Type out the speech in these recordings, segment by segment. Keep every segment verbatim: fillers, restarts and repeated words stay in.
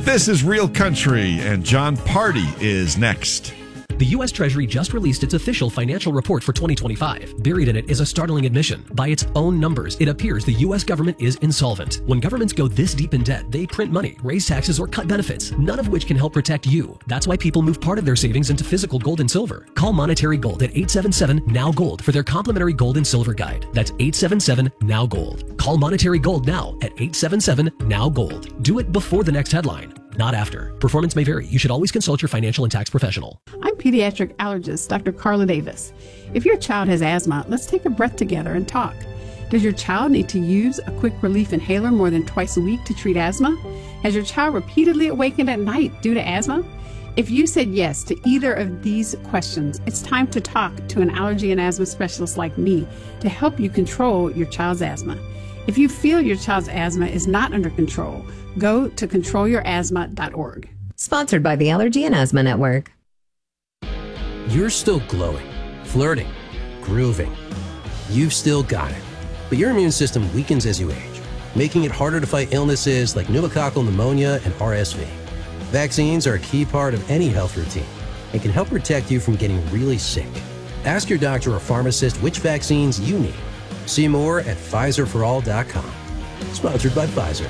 This is Real Country, and John Party is next. The U S Treasury just released its official financial report for twenty twenty-five. Buried in it is a startling admission. By its own numbers, it appears the U S government is insolvent. When governments go this deep in debt, they print money, raise taxes, or cut benefits, none of which can help protect you. That's why people move part of their savings into physical gold and silver. Call Monetary Gold at eight seven seven, N O W, GOLD for their complimentary gold and silver guide. That's eight seven seven, N O W, GOLD. Call Monetary Gold now at eight seven seven, N O W, GOLD. Do it before the next headline, not after. Performance may vary. You should always consult your financial and tax professional. I'm pediatric allergist Doctor Carla Davis. If your child has asthma, let's take a breath together and talk. Does your child need to use a quick relief inhaler more than twice a week to treat asthma? Has your child repeatedly awakened at night due to asthma? If you said yes to either of these questions, it's time to talk to an allergy and asthma specialist like me to help you control your child's asthma. If you feel your child's asthma is not under control, go to control your asthma dot org. Sponsored by the Allergy and Asthma Network. You're still glowing, flirting, grooving. You've still got it. But your immune system weakens as you age, making it harder to fight illnesses like pneumococcal pneumonia and R S V. Vaccines are a key part of any health routine and can help protect you from getting really sick. Ask your doctor or pharmacist which vaccines you need. See more at Pfizer for all dot com. Sponsored by Pfizer.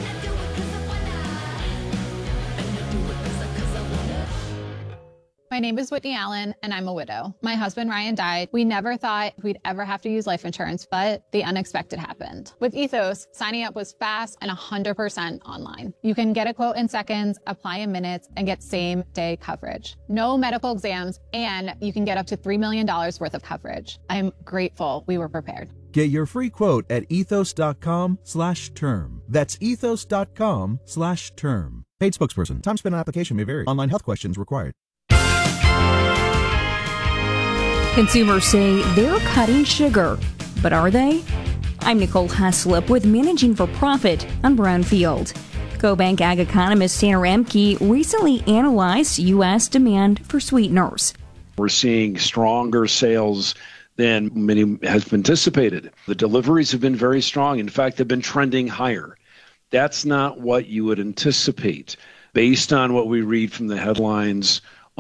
My name is Whitney Allen, and I'm a widow. My husband, Ryan, died. We never thought we'd ever have to use life insurance, but the unexpected happened. With Ethos, signing up was fast and one hundred percent online. You can get a quote in seconds, apply in minutes, and get same-day coverage. No medical exams, and you can get up to three million dollars worth of coverage. I'm grateful we were prepared. Get your free quote at ethos.com slash term. That's ethos.com slash term. Paid spokesperson. Time spent on application may vary. Online health questions required. Consumers say they're cutting sugar, but are they? I'm Nicole Heslop with Managing for Profit on Brownfield. GoBank Ag economist Tanner Emke recently analyzed U S demand for sweeteners. We're seeing stronger sales than many has been anticipated. The deliveries have been very strong. In fact, they've been trending higher. That's not what you would anticipate based on what we read from the headlines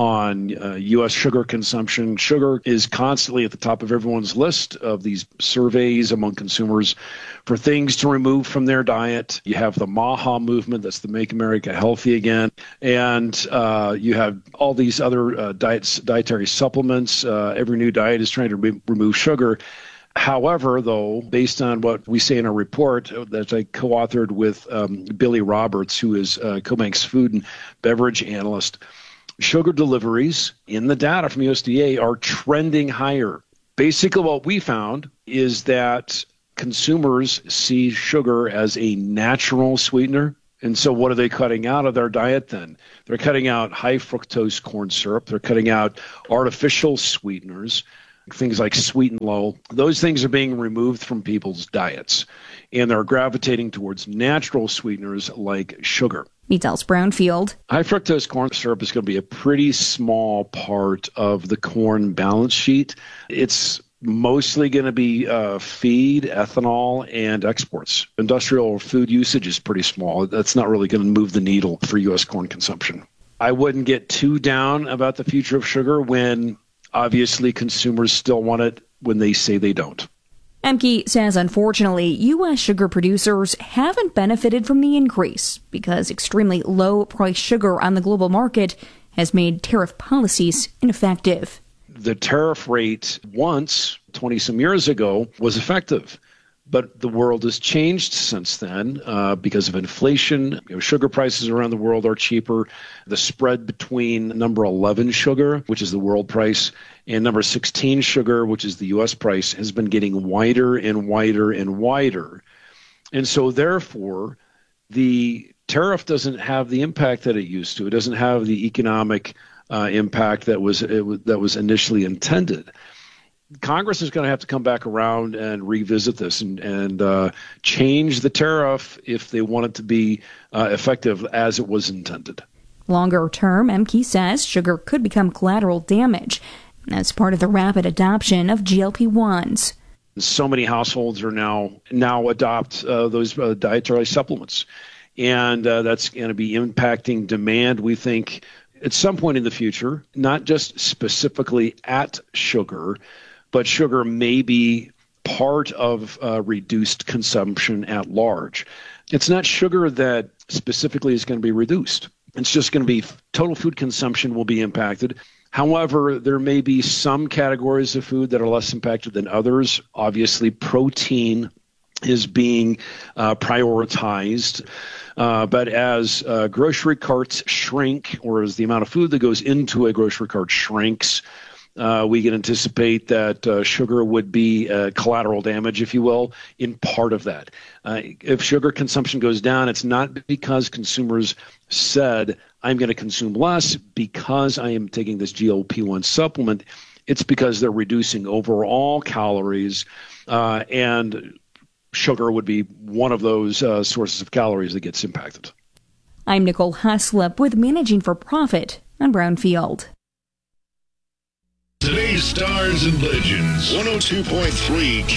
on uh, U S sugar consumption. Sugar is constantly at the top of everyone's list of these surveys among consumers for things to remove from their diet. You have the MAHA movement, that's the Make America Healthy Again, and uh, you have all these other uh, diets, dietary supplements. Uh, every new diet is trying to re- remove sugar. However, though, based on what we say in our report that I co-authored with um, Billy Roberts, who is uh, GoBank's food and beverage analyst, sugar deliveries in the data from U S D A are trending higher. Basically, what we found is that consumers see sugar as a natural sweetener. And so what are they cutting out of their diet then? They're cutting out high fructose corn syrup. They're cutting out artificial sweeteners, things like Sweet and Low. Those things are being removed from people's diets, and they're gravitating towards natural sweeteners like sugar. Meets Brownfield. High fructose corn syrup is going to be a pretty small part of the corn balance sheet. It's mostly going to be uh, feed, ethanol, and exports. Industrial food usage is pretty small. That's not really going to move the needle for U S corn consumption. I wouldn't get too down about the future of sugar when obviously consumers still want it when they say they don't. Emke says, unfortunately, U S sugar producers haven't benefited from the increase because extremely low-priced sugar on the global market has made tariff policies ineffective. The tariff rate once, twenty-some years ago, was effective. But the world has changed since then uh, because of inflation. You know, sugar prices around the world are cheaper. The spread between number eleven sugar, which is the world price, and number sixteen sugar, which is the U S price, has been getting wider and wider and wider. And so therefore, the tariff doesn't have the impact that it used to. It doesn't have the economic uh, impact that was it, that was initially intended. Congress is going to have to come back around and revisit this and, and uh, change the tariff if they want it to be uh, effective as it was intended. Longer term, Emke says sugar could become collateral damage as part of the rapid adoption of G L P ones. So many households are now now adopt uh, those uh, dietary supplements. and uh, that's going to be impacting demand, we think, at some point in the future, not just specifically at sugar, but sugar may be part of uh, reduced consumption at large. It's not sugar that specifically is going to be reduced. It's just going to be total food consumption will be impacted. However, there may be some categories of food that are less impacted than others. Obviously, protein is being uh, prioritized. Uh, but as uh, grocery carts shrink, or as the amount of food that goes into a grocery cart shrinks, uh, we can anticipate that uh, sugar would be uh, collateral damage, if you will, in part of that. Uh, if sugar consumption goes down, it's not because consumers said, I'm going to consume less because I am taking this G L P one supplement. It's because they're reducing overall calories, uh, and sugar would be one of those uh, sources of calories that gets impacted. I'm Nicole Haslip with Managing for Profit on Brownfield. Today's Stars and Legends, one oh two point three